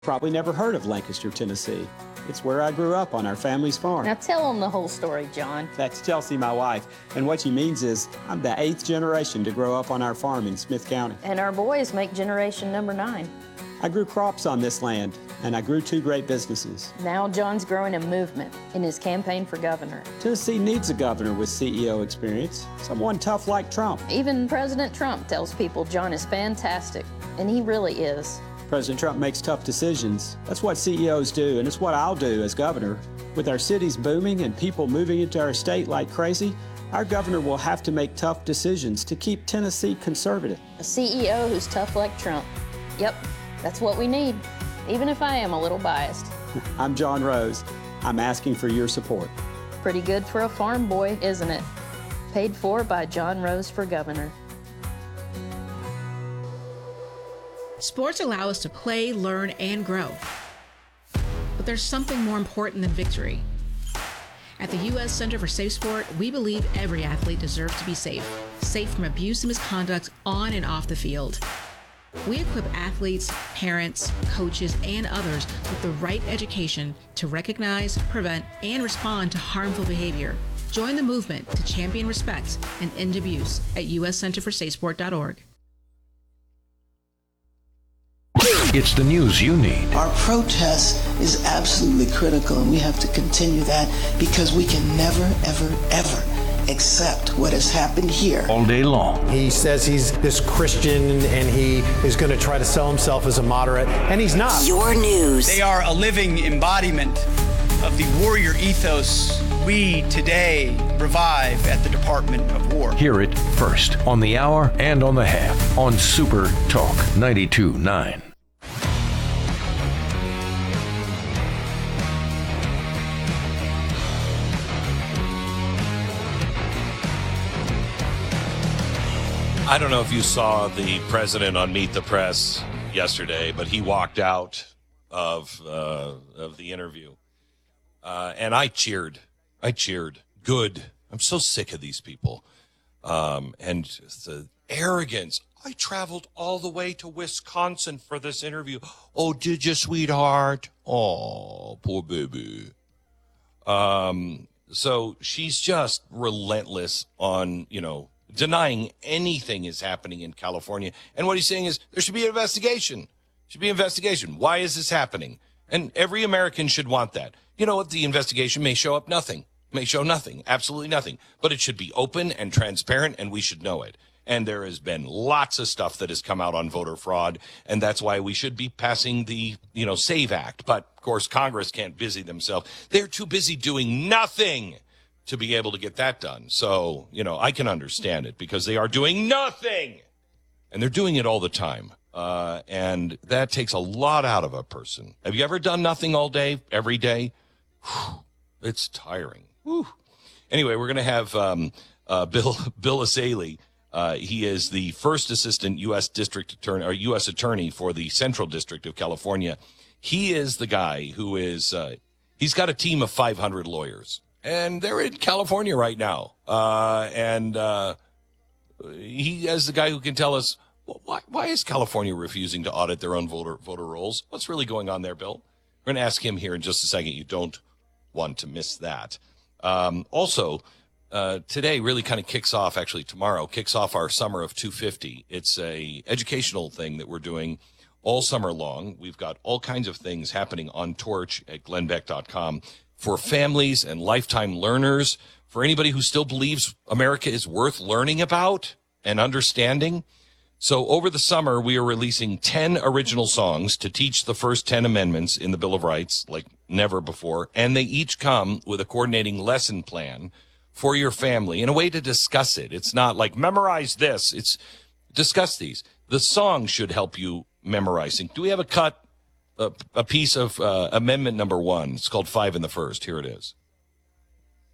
Probably never heard of Lancaster, Tennessee. It's where I grew up on our family's farm. Now tell them the whole story, John. That's Chelsea, my wife. And what she means is I'm the 8th generation to grow up on our farm in Smith County. And our boys make generation number 9. I grew crops on this land, and I grew 2 great businesses. Now John's growing a movement in his campaign for governor. Tennessee needs a governor with CEO experience, someone tough like Trump. Even President Trump tells people John is fantastic, and he really is. President Trump makes tough decisions. That's what CEOs do, and it's what I'll do as governor. With our cities booming and people moving into our state like crazy, our governor will have to make tough decisions to keep Tennessee conservative. A CEO who's tough like Trump. Yep, that's what we need, even if I am a little biased. I'm John Rose. I'm asking for your support. Pretty good for a farm boy, isn't it? Paid for by John Rose for governor. Sports allow us to play, learn, and grow. But there's something more important than victory. At the U.S. Center for Safe Sport, we believe every athlete deserves to be safe. Safe from abuse and misconduct on and off the field. We equip athletes, parents, coaches, and others with the right education to recognize, prevent, and respond to harmful behavior. Join the movement to champion respect and end abuse at uscenterforsafesport.org. It's the news you need. Our protest is absolutely critical, and we have to continue that because we can never, ever, ever accept what has happened here. All day long. He says he's this Christian and he is going to try to sell himself as a moderate, and he's not. Your news. They are a living embodiment of the warrior ethos we today revive at the Department of War. Hear it first on the hour and on the half on Super Talk 92.9. I don't know if you saw the president on Meet the Press yesterday, but he walked out of the interview, and I cheered. Good. I'm so sick of these people, and the arrogance. I traveled all the way to Wisconsin for this interview. Oh, did you, sweetheart? Oh, poor baby. So she's just relentless on, denying anything is happening in California. And what he's saying is there should be an investigation. Why is this happening? And every American should want that. You know what? The investigation may show nothing, absolutely nothing. But it should be open and transparent, and we should know it. And there has been lots of stuff that has come out on voter fraud, and that's why we should be passing the, SAVE Act. But, of course, Congress can't busy themselves. They're too busy doing nothing to be able to get that done. So, I can understand it because they are doing nothing. And they're doing it all the time. And that takes a lot out of a person. Have you ever done nothing all day, every day? Whew, it's tiring. Whew. Anyway, we're going to have Bill Essayli. He is the first assistant U.S. district attorney or U.S. attorney for the Central District of California. He is the guy who is, he's got a team of 500 lawyers. And they're in California right now. He is the guy who can tell us, why is California refusing to audit their own voter rolls? What's really going on there, Bill? We're going to ask him here in just a second. You don't want to miss that. Also, today really kind of tomorrow kicks off our Summer of 250. It's a educational thing that we're doing all summer long. We've got all kinds of things happening on Torch at glennbeck.com. For families and lifetime learners, for anybody who still believes America is worth learning about and understanding. So over the summer, we are releasing 10 original songs to teach the first 10 amendments in the Bill of Rights like never before. And they each come with a coordinating lesson plan for your family and a way to discuss it. It's not like memorize this. It's discuss these. The song should help you memorizing. Do we have a piece of amendment number 1? It's called 5 in the First. Here it is.